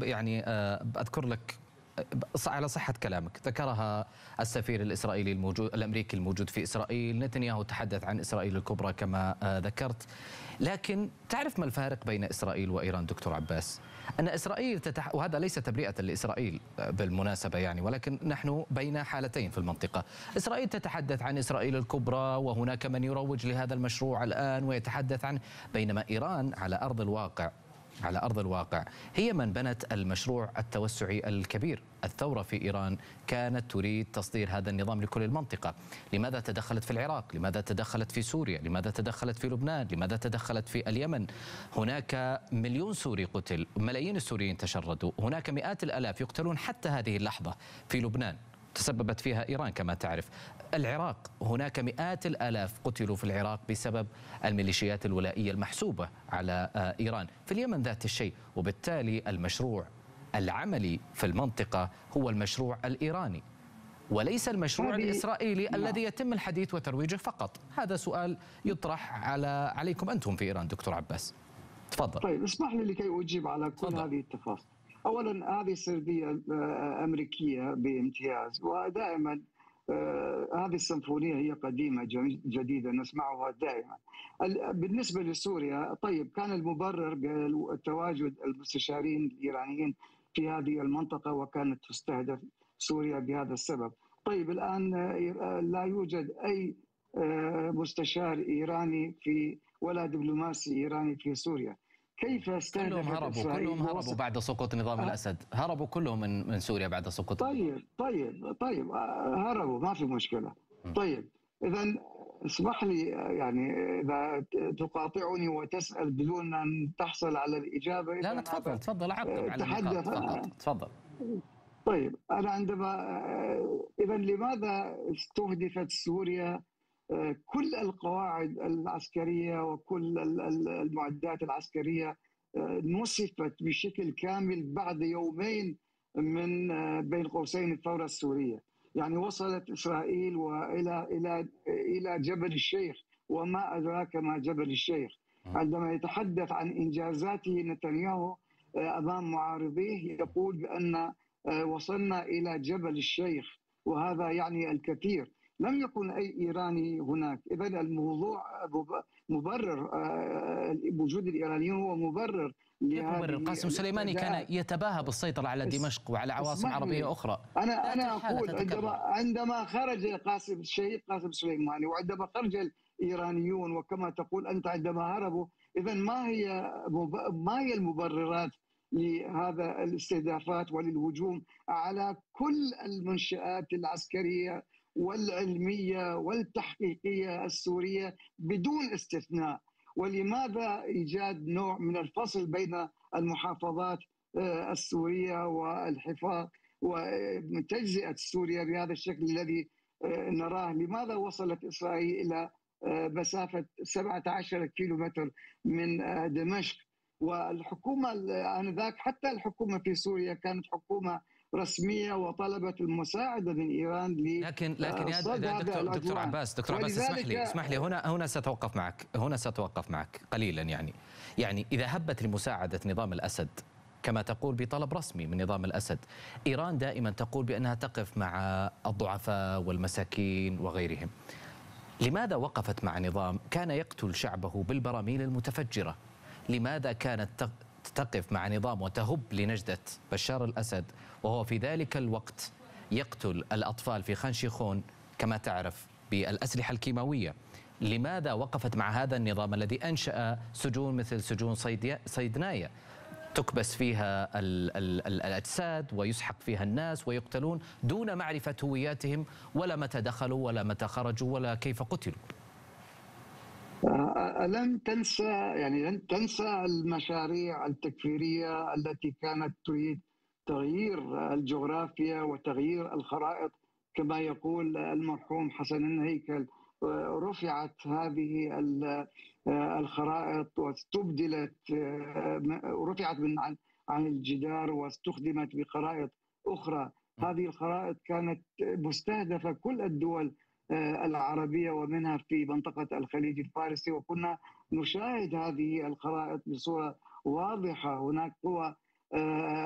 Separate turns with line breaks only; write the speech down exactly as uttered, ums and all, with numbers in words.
يعني أذكر لك على صحة كلامك، ذكرها السفير الإسرائيلي الموجود الأمريكي الموجود في إسرائيل. نتنياهو تحدث عن إسرائيل الكبرى كما ذكرت، لكن تعرف ما الفارق بين إسرائيل وإيران دكتور عباس؟ أن إسرائيل تتح... وهذا ليس تبرئة لإسرائيل بالمناسبة يعني، ولكن نحن بين حالتين في المنطقة. إسرائيل تتحدث عن إسرائيل الكبرى وهناك من يروج لهذا المشروع الآن ويتحدث عن، بينما إيران على أرض الواقع على أرض الواقع هي من بنت المشروع التوسعي الكبير. الثورة في إيران كانت تريد تصدير هذا النظام لكل المنطقة. لماذا تدخلت في العراق؟ لماذا تدخلت في سوريا؟ لماذا تدخلت في لبنان؟ لماذا تدخلت في اليمن؟ هناك مليون سوري قتل، ملايين السوريين تشردوا، هناك مئات الآلاف يقتلون حتى هذه اللحظة في لبنان تسببت فيها إيران كما تعرف. العراق هناك مئات الآلاف قتلوا في العراق بسبب الميليشيات الولائية المحسوبة على إيران. في اليمن ذات الشيء. وبالتالي المشروع العملي في المنطقة هو المشروع الإيراني وليس المشروع الإسرائيلي لا. الذي يتم الحديث وترويجه فقط. هذا سؤال يطرح على عليكم أنتم في إيران دكتور عباس. تفضل.
طيب اسمح لي لكي أجيب على كل فضل. هذه التفاصيل. أولا هذه سردية أمريكية بامتياز، ودائما هذه السيمفونية هي قديمة جديدة نسمعها دائما. بالنسبة لسوريا، طيب كان المبرر بتواجد المستشارين الإيرانيين في هذه المنطقة وكانت تستهدف سوريا بهذا السبب. طيب الآن لا يوجد أي مستشار إيراني في ولا دبلوماسي إيراني في سوريا. كيف استهدفت
كلهم هربوا كلهم هربوا بعد سقوط نظام أه الأسد، هربوا كلهم من من سوريا بعد سقوط.
طيب طيب طيب هربوا ما في مشكلة. طيب إذا اسمح لي يعني إذا تقاطعني وتسأل بدون أن تحصل على الإجابة.
لا لا تفضل تفضل أعقب على النقاط فقط. تفضل.
طيب أنا عندما إذا لماذا استهدفت سوريا كل القواعد العسكرية وكل المعدات العسكرية نصفت بشكل كامل بعد يومين من بين قوسين الثورة السورية؟ يعني وصلت إسرائيل وإلى إلى إلى جبل الشيخ، وما أدراك ما جبل الشيخ. عندما يتحدث عن إنجازاته نتنياهو أمام معارضيه يقول بأن وصلنا إلى جبل الشيخ، وهذا يعني الكثير. لم يكن أي إيراني هناك. إذا الموضوع مبرر، وجود الإيرانيين هو مبرر.
مبرر. قاسم سليماني كان يتباهى بالسيطرة على دمشق وعلى عواصم عربية أخرى.
أنا أنا أقول عندما عندما خرج قاسم الشهيد قاسم سليماني، وعندما خرج الإيرانيون وكما تقول أنت عندما هربوا، إذا ما هي ما هي المبررات لهذا الاستهدافات وللهجوم على كل المنشآت العسكرية والعلمية والتحقيقية السورية بدون استثناء؟ ولماذا إيجاد نوع من الفصل بين المحافظات السورية والحفاظ وتجزئة سوريا بهذا الشكل الذي نراه؟ لماذا وصلت إسرائيل إلى مسافة سبعة عشر كيلومتر من دمشق؟ والحكومة آنذاك حتى الحكومة في سوريا كانت حكومة رسمية وطلبت المساعدة من إيران ل
لكن لكن يا دكتور, دكتور عباس دكتور عباس اسمح لي اسمح لي هنا هنا سأتوقف معك هنا سأتوقف معك قليلا. يعني يعني إذا هبت لمساعدة نظام الأسد كما تقول بطلب رسمي من نظام الأسد، إيران دائما تقول بأنها تقف مع الضعفاء والمساكين وغيرهم. لماذا وقفت مع نظام كان يقتل شعبه بالبراميل المتفجرة؟ لماذا كانت تقف مع نظام وتهب لنجدة بشار الأسد وهو في ذلك الوقت يقتل الأطفال في خان شيخون كما تعرف بالأسلحة الكيماوية؟ لماذا وقفت مع هذا النظام الذي أنشأ سجون مثل سجون صيدنايا تكبس فيها ال ال ال الأجساد ويسحق فيها الناس ويقتلون دون معرفة هوياتهم ولا متى دخلوا ولا متى خرجوا ولا كيف قتلوا؟
لن تنسى يعني لن تنسى المشاريع التكفيرية التي كانت تريد تغيير الجغرافيا وتغيير الخرائط كما يقول المرحوم حسن الهيكل. رفعت هذه الخرائط واستبدلت، رفعت من عن عن الجدار واستخدمت بخرائط أخرى. هذه الخرائط كانت مستهدفة كل الدول العربية ومنها في منطقة الخليج الفارسي، وكنا نشاهد هذه الخرائط بصورة واضحة. هناك قوى